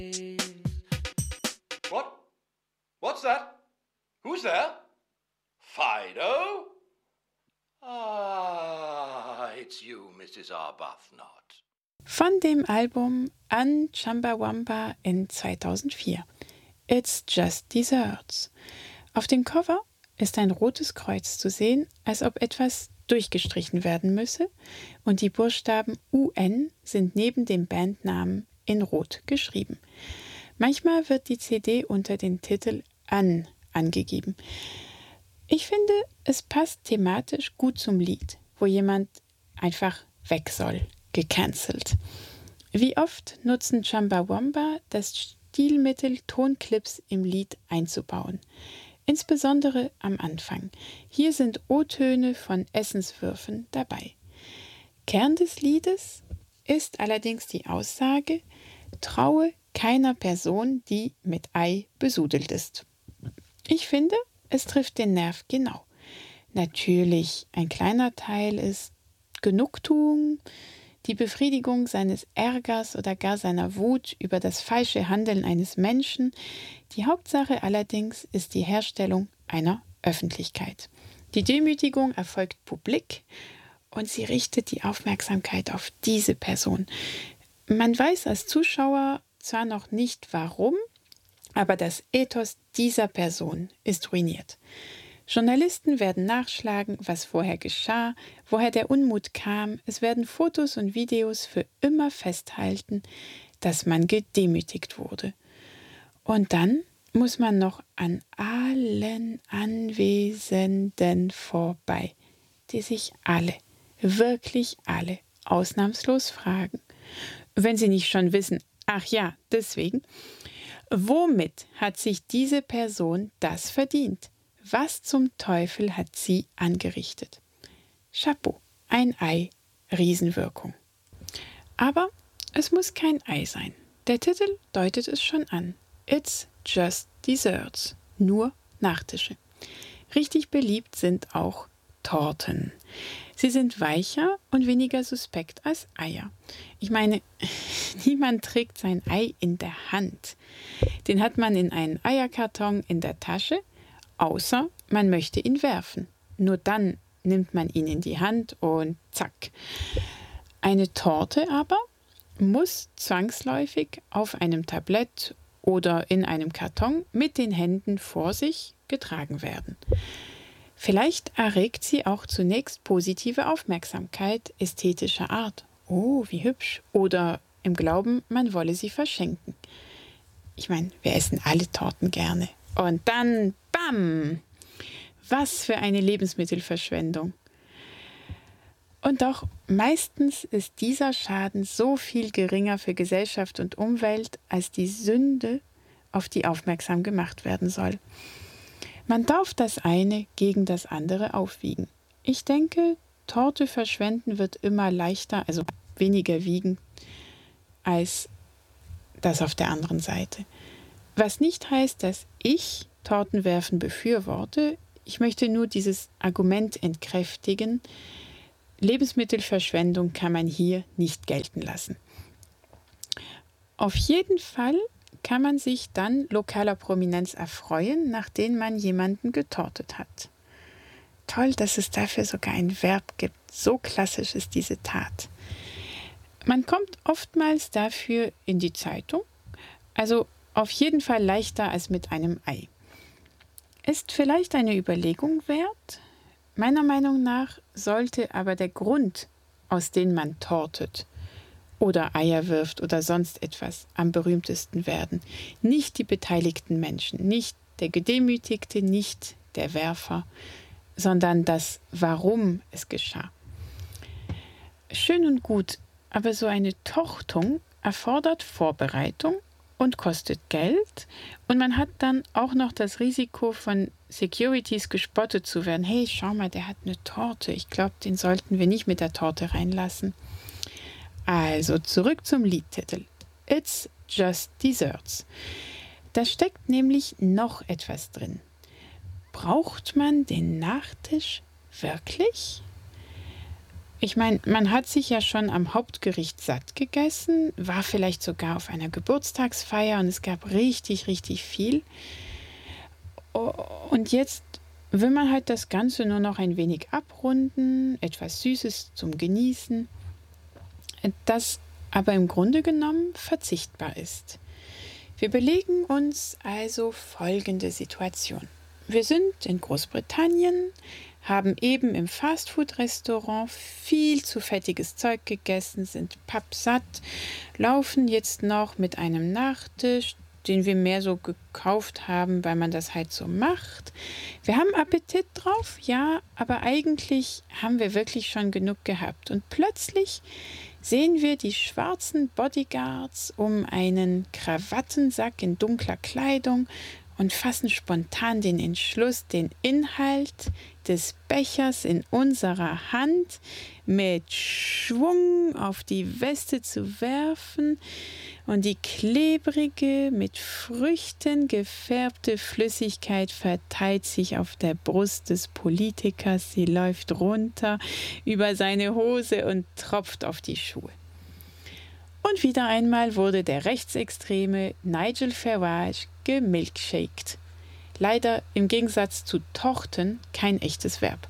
What? What's that? Who's there? Fido? Ah, it's you, Mrs. Arbuthnot. Von dem Album An Chumbawamba in 2004. It's Just Desserts. Auf dem Cover ist ein rotes Kreuz zu sehen, als ob etwas durchgestrichen werden müsse, und die Buchstaben UN sind neben dem Bandnamen in Rot geschrieben. Manchmal wird die CD unter den Titel An angegeben. Ich finde, es passt thematisch gut zum Lied, wo jemand einfach weg soll, gecancelt. Wie oft nutzen Chumbawamba das Stilmittel, Tonclips im Lied einzubauen. Insbesondere am Anfang. Hier sind O-Töne von Essenswürfen dabei. Kern des Liedes ist allerdings die Aussage: Traue keiner Person, die mit Ei besudelt ist. Ich finde, es trifft den Nerv genau. Natürlich, ein kleiner Teil ist Genugtuung, die Befriedigung seines Ärgers oder gar seiner Wut über das falsche Handeln eines Menschen. Die Hauptsache allerdings ist die Herstellung einer Öffentlichkeit. Die Demütigung erfolgt publik und sie richtet die Aufmerksamkeit auf diese Person. Man weiß als Zuschauer zwar noch nicht warum, aber das Ethos dieser Person ist ruiniert. Journalisten werden nachschlagen, was vorher geschah, woher der Unmut kam. Es werden Fotos und Videos für immer festhalten, dass man gedemütigt wurde. Und dann muss man noch an allen Anwesenden vorbei, die sich alle, wirklich alle, ausnahmslos fragen, wenn sie nicht schon wissen, ach ja, deswegen, womit hat sich diese Person das verdient? Was zum Teufel hat sie angerichtet? Chapeau, ein Ei, Riesenwirkung. Aber es muss kein Ei sein. Der Titel deutet es schon an. It's Just Desserts, nur Nachtische. Richtig beliebt sind auch Torten. Sie sind weicher und weniger suspekt als Eier. Ich meine, niemand trägt sein Ei in der Hand. Den hat man in einen Eierkarton in der Tasche, außer man möchte ihn werfen. Nur dann nimmt man ihn in die Hand und zack. Eine Torte aber muss zwangsläufig auf einem Tablett oder in einem Karton mit den Händen vor sich getragen werden. Vielleicht erregt sie auch zunächst positive Aufmerksamkeit ästhetischer Art. Oh, wie hübsch. Oder im Glauben, man wolle sie verschenken. Ich meine, wir essen alle Torten gerne. Und dann, bam! Was für eine Lebensmittelverschwendung. Und doch, meistens ist dieser Schaden so viel geringer für Gesellschaft und Umwelt als die Sünde, auf die aufmerksam gemacht werden soll. Man darf das eine gegen das andere aufwiegen. Ich denke, Torte verschwenden wird immer leichter, also weniger wiegen, als das auf der anderen Seite. Was nicht heißt, dass ich Tortenwerfen befürworte. Ich möchte nur dieses Argument entkräftigen. Lebensmittelverschwendung kann man hier nicht gelten lassen. Auf jeden Fall kann man sich dann lokaler Prominenz erfreuen, nachdem man jemanden getortet hat. Toll, dass es dafür sogar ein Verb gibt. So klassisch ist diese Tat. Man kommt oftmals dafür in die Zeitung, also auf jeden Fall leichter als mit einem Ei. Ist vielleicht eine Überlegung wert? Meiner Meinung nach sollte aber der Grund, aus dem man tortet oder Eier wirft oder sonst etwas, am berühmtesten werden. Nicht die beteiligten Menschen, nicht der Gedemütigte, nicht der Werfer, sondern das, warum es geschah. Schön und gut, aber so eine Tortung erfordert Vorbereitung und kostet Geld und man hat dann auch noch das Risiko, von Securities gespottet zu werden. Hey, schau mal, der hat eine Torte. Ich glaube, den sollten wir nicht mit der Torte reinlassen. Also zurück zum Liedtitel. It's Just Desserts. Da steckt nämlich noch etwas drin. Braucht man den Nachtisch wirklich? Ich meine, man hat sich ja schon am Hauptgericht satt gegessen, war vielleicht sogar auf einer Geburtstagsfeier und es gab richtig, richtig viel. Und jetzt will man halt das Ganze nur noch ein wenig abrunden, etwas Süßes zum Genießen, das aber im Grunde genommen verzichtbar ist. Wir belegen uns also folgende Situation. Wir sind in Großbritannien, haben eben im Fastfood-Restaurant viel zu fettiges Zeug gegessen, sind pappsatt, laufen jetzt noch mit einem Nachtisch, den wir mehr so gekauft haben, weil man das halt so macht. Wir haben Appetit drauf, ja, aber eigentlich haben wir wirklich schon genug gehabt. Und plötzlich sehen wir die schwarzen Bodyguards um einen Krawattensack in dunkler Kleidung und fassen spontan den Entschluss, den Inhalt des Bechers in unserer Hand mit Schwung auf die Weste zu werfen und die klebrige, mit Früchten gefärbte Flüssigkeit verteilt sich auf der Brust des Politikers. Sie läuft runter über seine Hose und tropft auf die Schuhe. Und wieder einmal wurde der rechtsextreme Nigel Farage gemilkshaked. Leider im Gegensatz zu Torten kein echtes Verb.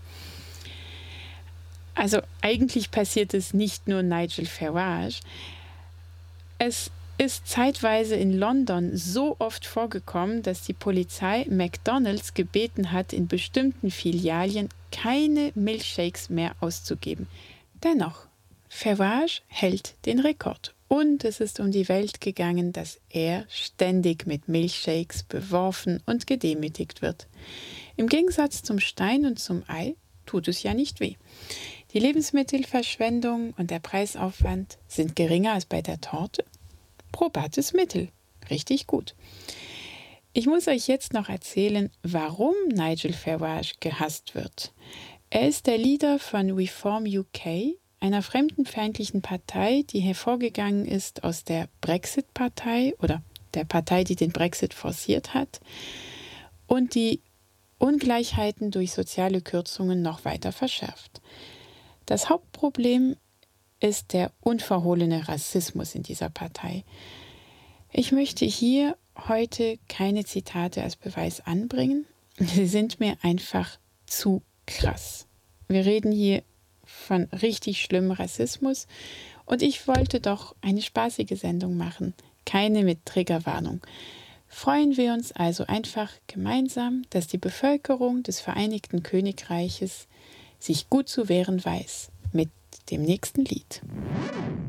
Also eigentlich passiert es nicht nur Nigel Farage. Es ist zeitweise in London so oft vorgekommen, dass die Polizei McDonald's gebeten hat, in bestimmten Filialen keine Milchshakes mehr auszugeben. Dennoch, Farage hält den Rekord. Und es ist um die Welt gegangen, dass er ständig mit Milchshakes beworfen und gedemütigt wird. Im Gegensatz zum Stein und zum Ei tut es ja nicht weh. Die Lebensmittelverschwendung und der Preisaufwand sind geringer als bei der Torte. Probates Mittel. Richtig gut. Ich muss euch jetzt noch erzählen, warum Nigel Farage gehasst wird. Er ist der Leader von Reform UK, einer fremdenfeindlichen Partei, die hervorgegangen ist aus der Brexit-Partei oder der Partei, die den Brexit forciert hat und die Ungleichheiten durch soziale Kürzungen noch weiter verschärft. Das Hauptproblem ist der unverhohlene Rassismus in dieser Partei. Ich möchte hier heute keine Zitate als Beweis anbringen. Sie sind mir einfach zu krass. Wir reden hier von richtig schlimmem Rassismus und ich wollte doch eine spaßige Sendung machen, keine mit Triggerwarnung. Freuen wir uns also einfach gemeinsam, dass die Bevölkerung des Vereinigten Königreiches sich gut zu wehren weiß mit dem nächsten Lied.